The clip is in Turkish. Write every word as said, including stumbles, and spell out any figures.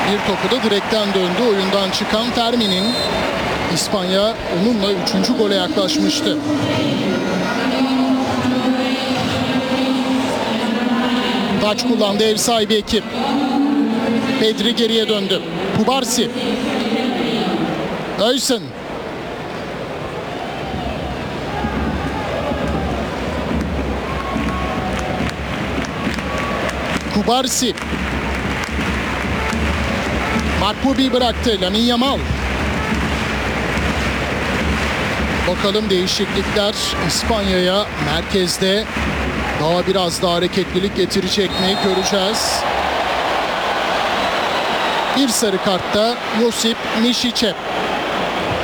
Bir topu da direkten döndü. Oyundan çıkan Fermi'nin. İspanya onunla üçüncü gole yaklaşmıştı. Taç kullandı ev sahibi ekip. Pedri geriye döndü. Kubarsi. Öysen. Kubarsi. Makbubi bıraktı. Lamine Yamal. Bakalım değişiklikler İspanya'ya merkezde daha biraz daha hareketlilik getirecek mi göreceğiz. Bir sarı kartta Josip Mišić'e.